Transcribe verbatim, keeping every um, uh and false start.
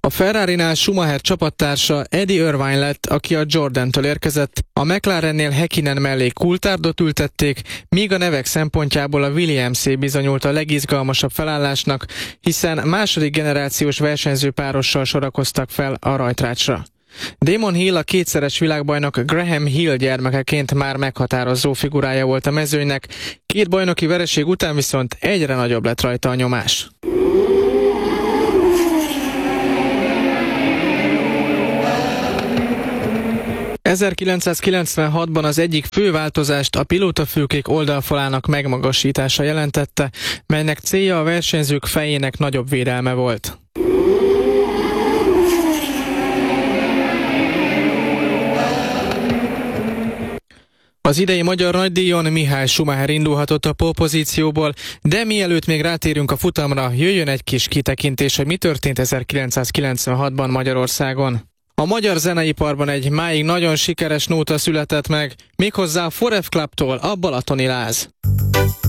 A Ferrarinál Schumacher csapattársa Eddie Irvine lett, aki a Jordantől érkezett, a McLarennél Häkkinen mellé Coulthardot ültették, míg a nevek szempontjából a Williamsé bizonyult a legizgalmasabb felállásnak, hiszen második generációs versenyző párossal sorakoztak fel a rajtrácsra. Damon Hill, a kétszeres világbajnok Graham Hill gyermekeként már meghatározó figurája volt a mezőnynek, két bajnoki vereség után viszont egyre nagyobb lett rajta a nyomás. ezerkilencszázkilencvenhatban az egyik fő változást a pilótafülkék oldalfalának megmagasítása jelentette, melynek célja a versenyzők fejének nagyobb védelme volt. Az idei magyar nagydíjon Mihály Schumacher indulhatott a pole-pozícióból, de mielőtt még rátérünk a futamra, jöjjön egy kis kitekintés, hogy mi történt ezerkilencszázkilencvenhatban Magyarországon. A magyar zeneiparban egy máig nagyon sikeres nóta született meg, méghozzá a Forev Clubtól, a Balatoni Láz.